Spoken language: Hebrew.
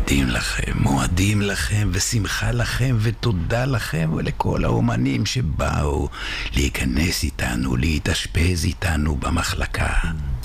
מועדים לכם ושמחה לכם ותודה לכם ולכל האומנים שבאו להיכנס איתנו, להתאשפז איתנו במחלקה.